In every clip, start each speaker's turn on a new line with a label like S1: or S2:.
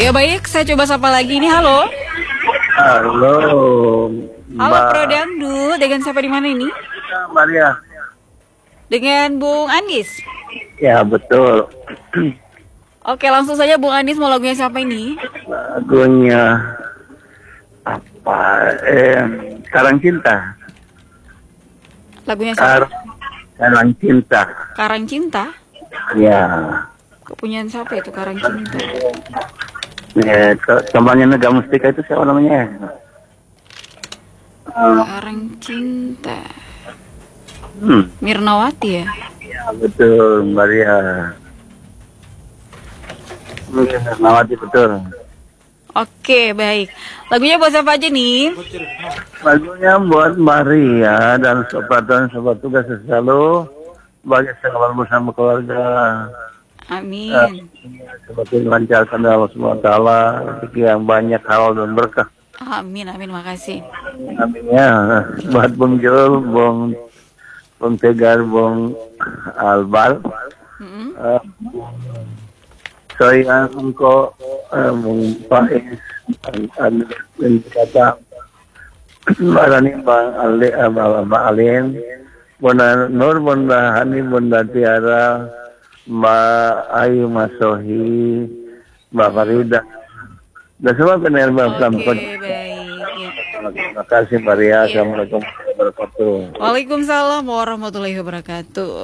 S1: Ya baik, saya coba sapa lagi nih. Halo.
S2: Halo,
S1: Halo Pro Dangdut, dengan siapa di mana ini?
S2: Maria.
S1: Dengan Bung Andis.
S2: Ya betul.
S1: Oke, langsung saja Bung Andis, mau lagunya siapa ini?
S2: Lagunya apa? Karang Cinta.
S1: Lagunya siapa?
S2: Karang Cinta.
S1: Karang Cinta?
S2: Ya.
S1: Kepunyaan siapa itu Karang Cinta?
S2: Ya, temannya Nega Mustika itu siapa namanya?
S1: Karang Cinta. Mirnawati ya?
S2: Ya betul, Maria. Mirnawati betul.
S1: Oke, baik. Lagunya buat siapa aja nih?
S2: Lagunya buat Maria dan sobat tugas selalu bahagia selalu bersama keluarga.
S1: Amin.
S2: Seperti melancarkan Allah SWT, rezeki yang banyak, halal dan berkah.
S1: Amin, makasih.
S2: Amin ya. Buat Bung Jul, Bung Tegar, Bung Albal, saya engkau, Bung Faiz, dan kata Barani Bang Ali, Mbak Alin, Bunda Nur, Bunda Hani, Bunda Tiara, Mbak Ayu, Mas Sohi, Mbak Farida, dan semua pendengar
S1: Oke, baik. Ya.
S2: Terima kasih Maria. Assalamualaikum warahmatullahi wabarakatuh.
S1: Waalaikumsalam warahmatullahi wabarakatuh.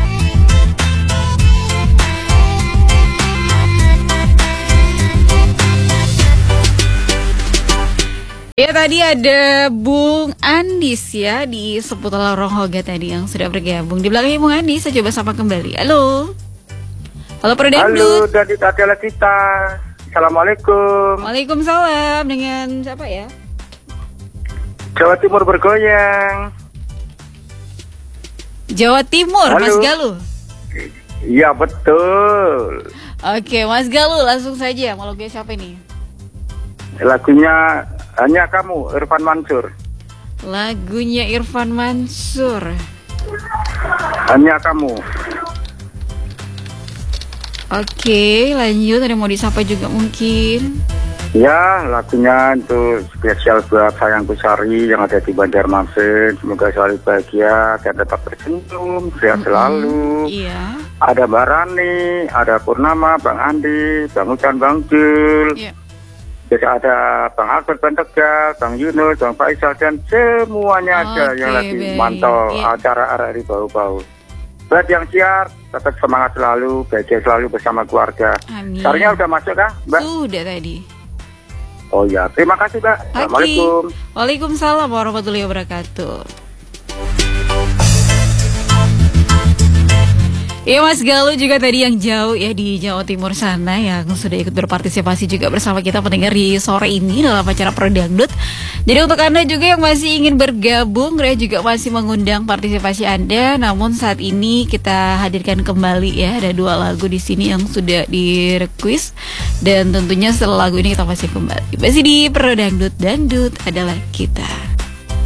S1: Ya tadi ada Bung Andis ya di seputar Lorong Hoga tadi yang sudah bergabung. Di belakangnya Bung Andis, saya coba sapa kembali. Halo. Halo Pro Dangdut.
S2: Halo dari Tatela kita. Assalamualaikum.
S1: Waalaikumsalam. Dengan siapa ya?
S2: Jawa Timur bergoyang.
S1: Jawa Timur.
S2: Halo.
S1: Mas Galuh.
S2: Iya betul.
S1: Oke Mas Galuh, langsung saja. Mau lagunya siapa ini?
S2: Lagunya Hanya Kamu, Irfan Mansur.
S1: Lagunya Irfan Mansur.
S2: Hanya Kamu.
S1: Oke, lanjut. Ada mau disapa juga mungkin?
S2: Ya, lagunya itu spesial buat sayangku Sari yang ada di Banjarmasin. Semoga selalu bahagia dan tetap tersenyum, sehat selalu.
S1: Iya.
S2: Ada Mbak Rani, ada Purnama, Bang Andi, Bang Ucan, Bang Jul.
S1: Iya.
S2: Jadi ada Bang Albert, Bang Tegal, Bang Yunus, Bang Faisal, dan semuanya aja yang lagi
S1: baik.
S2: mantau
S1: Iya.
S2: acara RRI Bau-Bau. Buat yang siar, tetap semangat selalu, bahagia selalu bersama keluarga.
S1: Amin.
S2: Sarinya udah masuk kah, Mbak?
S1: Sudah tadi.
S2: Oh ya, terima kasih Mbak. Assalamualaikum.
S1: Waalaikumsalam warahmatullahi wabarakatuh. Ya Mas Galuh juga tadi yang jauh ya di Jawa Timur sana yang sudah ikut berpartisipasi juga bersama kita pendengar di sore ini dalam acara Pro Dangdut. Jadi untuk Anda juga yang masih ingin bergabung, Rea juga masih mengundang partisipasi Anda. Namun saat ini kita hadirkan kembali ya, ada 2 lagu di sini yang sudah di-request dan tentunya setelah lagu ini kita masih kembali. Masih di Pro Dangdut, Dangdut adalah kita.